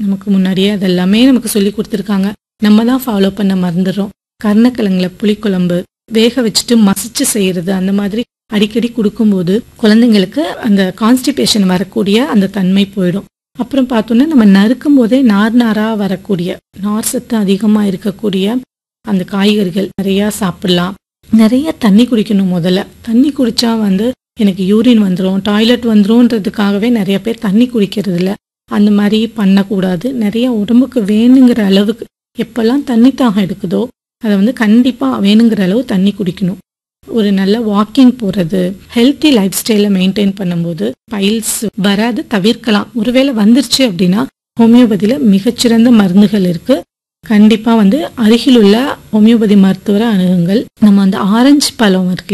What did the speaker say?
நமக்கு முன்னாடியே அதெல்லாமே நமக்கு சொல்லி கொடுத்துருக்காங்க. நம்ம தான் ஃபாலோ பண்ண மறந்துடுறோம். கருணக்கிழங்குல புளிக்குழம்பு வேக வச்சுட்டு மசிச்சு செய்யறது, அந்த மாதிரி அடிக்கடி கொடுக்கும்போது குழந்தைங்களுக்கு அந்த கான்ஸ்டிபேஷன் வரக்கூடிய அந்த தன்மை போயிடும். அப்புறம் பார்த்தோன்னா நம்ம நறுக்கும் போதே நார் நாரா வரக்கூடிய நார் சத்து அதிகமா இருக்கக்கூடிய அந்த காய்கறிகள் நிறைய சாப்பிடலாம். நிறைய தண்ணி குடிக்கணும். முதல்ல தண்ணி குடிச்சா எனக்கு யூரின் வந்துடும், டாய்லெட் வந்துரும்ன்றதுக்காகவே நிறைய பேர் தண்ணி குடிக்கிறது இல்லை. அந்த மாதிரி பண்ணக்கூடாது. நிறைய உடம்புக்கு வேணுங்கிற அளவுக்கு எப்பெல்லாம் தண்ணி தாகம் எடுக்குதோ அதை கண்டிப்பாக வேணுங்கிற அளவு தண்ணி குடிக்கணும். ஒரு நல்ல வாக்கிங் போகிறது, ஹெல்த்தி லைஃப் ஸ்டைலை மெயின்டைன் பண்ணும்போது பைல்ஸ் வராது, தவிர்க்கலாம். ஒருவேளை வந்துருச்சு அப்படின்னா ஹோமியோபதியில் மிகச்சிறந்த மருந்துகள் இருக்குது. கண்டிப்பாக அருகில் உள்ள ஹோமியோபதி மருத்துவரை அணுகுங்கள். நம்ம ஆரஞ்சு பழம் இருக்கு